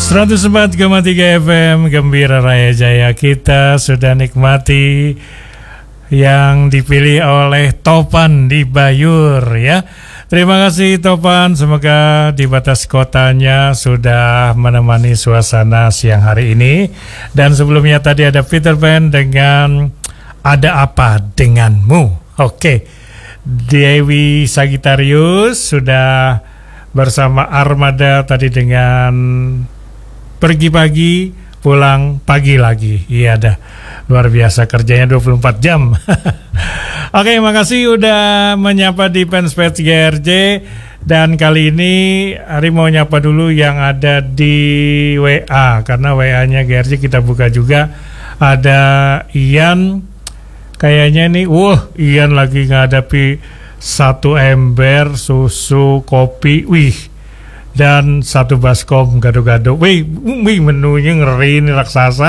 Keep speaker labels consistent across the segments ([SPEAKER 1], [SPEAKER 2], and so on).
[SPEAKER 1] 104,3 FM Gembira Raya Jaya. Kita sudah nikmati yang dipilih oleh Topan di Bayur ya. Terima kasih Topan, semoga di batas kotanya sudah menemani suasana siang hari ini. Dan sebelumnya tadi ada Peter Pan dengan Ada Apa Denganmu. Oke, Dewi Sagittarius sudah bersama Armada tadi dengan Pergi Pagi, Pulang Pagi lagi. Iya dah, luar biasa kerjanya 24 jam. Oke, makasih udah menyapa di fanspage GRJ. Dan kali ini Ari mau nyapa dulu yang ada di WA, karena WA-nya GRJ kita buka juga. Ada Ian, kayaknya nih, Ian lagi ngadapi 1 ember susu kopi, dan 1 baskom gado-gado. Menunya ngeri ini raksasa.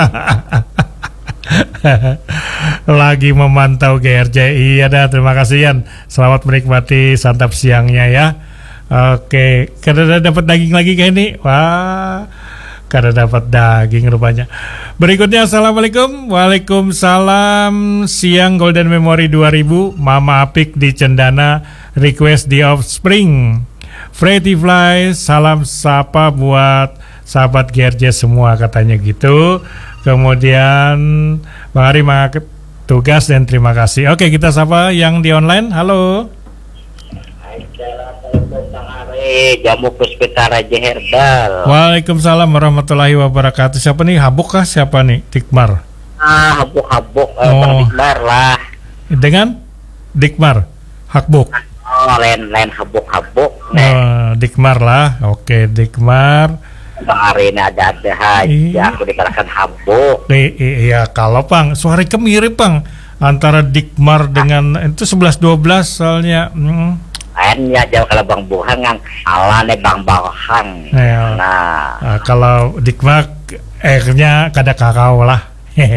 [SPEAKER 1] Lagi memantau GRJ. Iya dah, terima kasih Yan. Selamat menikmati santap siangnya ya. Oke, karena dapat daging lagi kayak ini. Wah, karena dapat daging rupanya. Berikutnya, assalamualaikum. Waalaikumsalam. Siang Golden Memory 2000. Mama Apik di Cendana request The Offspring. Freddy Fly, salam sapa buat sahabat GRJ semua katanya gitu. Kemudian Bang Ari tugas dan terima kasih. Oke, kita sapa yang di online. Halo.
[SPEAKER 2] Assalamualaikum Bang Ari, Jamu Puspita Raja Herbal.
[SPEAKER 1] Waalaikumsalam warahmatullahi wabarakatuh. Siapa nih? Habuk kah? Siapa nih? Dikmar.
[SPEAKER 2] Habuk-habuk, Bang Dikmar lah.
[SPEAKER 1] Dengan Dikmar, Hakbuk.
[SPEAKER 2] Lain habuk-habuk.
[SPEAKER 1] Dikmar lah. Oke, Dikmar.
[SPEAKER 2] Bang Ari ini ada-ada aja. Aku dikatakan habuk.
[SPEAKER 1] Iya, kalau Pang, suara kemirip Pang antara Dikmar dengan itu 11-12 soalnya.
[SPEAKER 2] Lainnya jauh kalau Bang Buhang yang ala nih Bang Bahang. Nah,
[SPEAKER 1] kalau Dikmar akhirnya kada kakao lah.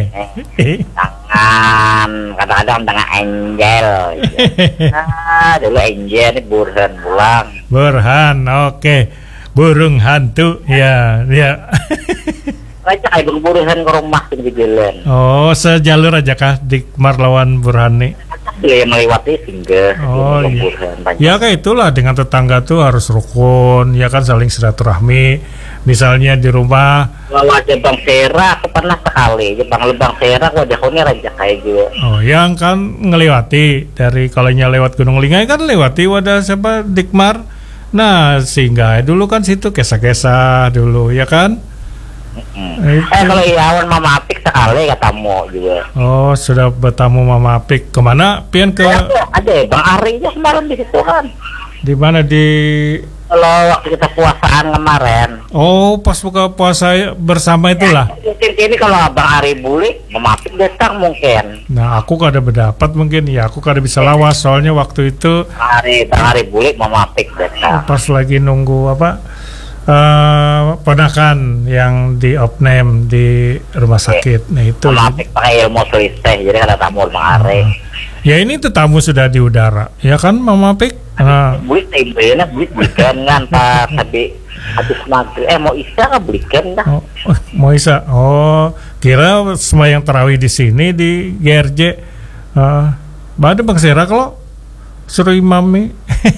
[SPEAKER 2] Tangan kadang-kadang dengan Angel. Dulu Angel ini Burhan pulang.
[SPEAKER 1] Burhan, oke. Burung hantu, ya.
[SPEAKER 2] Raja kayak Bang Burhan ke rumah di jalan.
[SPEAKER 1] Oh, sejalur aja kah Dikmar lawan Burhan nih?
[SPEAKER 2] Dia melewati singgah.
[SPEAKER 1] Oh iya. Ya kayak itulah, dengan tetangga tuh harus rukun, ya kan, saling silaturahmi. Misalnya di rumah.
[SPEAKER 2] Kalau aja Bang Sera, aku pernah sekali. Bang Lebang Sera, wajahnya raja kayak gitu.
[SPEAKER 1] Oh, yang kan ngelewati dari kalanya lewat Gunung Lingai kan lewati wadah siapa Dikmar. Nah, singgah dulu kan situ kesa-kesa dulu, ya kan?
[SPEAKER 2] Kalau Iawan Mama Apik sekali katamu juga.
[SPEAKER 1] Oh, sudah bertamu Mama Apik. Kemana? Pian ke?
[SPEAKER 2] Ada Bang Ari ya kemarin di situ kan.
[SPEAKER 1] Di mana di?
[SPEAKER 2] Kalau waktu kita puasaan kemarin.
[SPEAKER 1] Oh, pas buka puasa bersama itulah.
[SPEAKER 2] Mungkin ini kalau Bang Ari bulik, Mama Apik datang mungkin.
[SPEAKER 1] Nah, aku kada berdapat mungkin ya. Aku kada bisa lawas soalnya waktu itu.
[SPEAKER 2] Bang Ari bulik, Mama Apik datang.
[SPEAKER 1] Pas lagi nunggu apa? Ponakan yang di opname di rumah sakit. Nah itu
[SPEAKER 2] Mama Apik pakai ilmu selisih, jadi kada tamu Bang Ari.
[SPEAKER 1] Ya ini tetamu sudah di udara, ya kan Mama Apik?
[SPEAKER 2] Bulik tempe, bulikan kan pas habis maghrib. Mau isya kan bulikan dah.
[SPEAKER 1] Mau isya. Oh, kira sembahyang tarawih di sini di GRJ. Ada Bang Sera kalau suruh imami.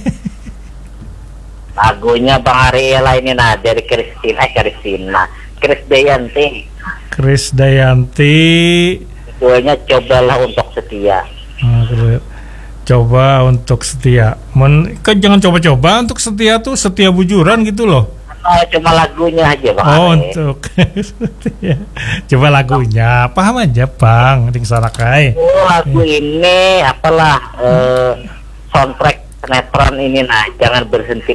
[SPEAKER 2] Lagunya Bang Ariela ini dari Kris Dayanti. Keduanya cobalah untuk setia.
[SPEAKER 1] Coba untuk setia. Jangan coba-coba untuk setia tuh, setia bujuran gitu loh.
[SPEAKER 2] Cuma lagunya aja Bang.
[SPEAKER 1] Untuk setia. Coba lagunya, paham aja Bang. Ding sarakai.
[SPEAKER 2] Lagu ini apalah soundtrack sinetron ini, nah jangan berhenti